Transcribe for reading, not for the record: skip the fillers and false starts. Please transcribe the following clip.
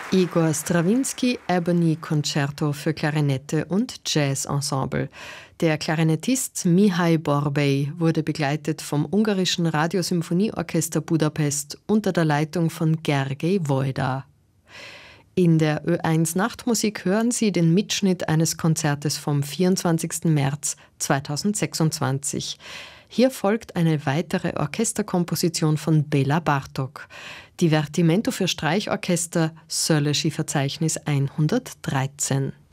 Igor Strawinski Ebony Concerto für Klarinette und Jazz-Ensemble. Der Klarinettist Mihai Borbély wurde begleitet vom ungarischen Radiosymphonieorchester Budapest unter der Leitung von Gergely Wojda. In der Ö1 Nachtmusik hören Sie den Mitschnitt eines Konzertes vom 24. März 2026. Hier folgt eine weitere Orchesterkomposition von Bela Bartok. Divertimento für Streichorchester, Sörleschi Verzeichnis 113.